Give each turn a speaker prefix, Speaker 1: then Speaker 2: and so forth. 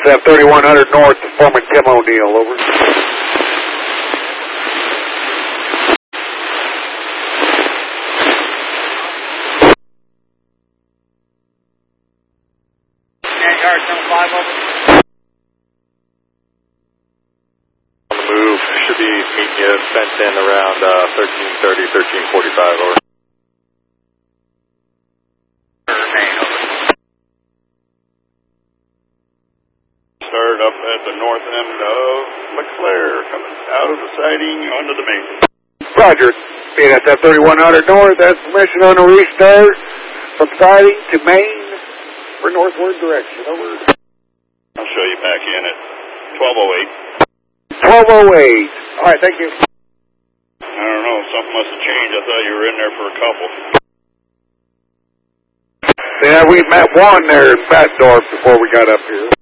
Speaker 1: BNSF 3100 North to Foreman Tim O'Neill, over.
Speaker 2: Yard 5 over.
Speaker 3: On the move, should be meeting you fenced in around 13:30, 13:45, over. Start up at the north end of LeClaire, coming out of the siding onto the main.
Speaker 1: Roger. BNSF 3100 North, that's permission on the restart from siding to main for northward direction, over.
Speaker 3: I'll show you back in at 12:08.
Speaker 1: 1208. All right, thank you.
Speaker 3: I don't know, something must have changed. I thought you were in there for a couple.
Speaker 1: Yeah, we met one there in Batdorf before we got up here.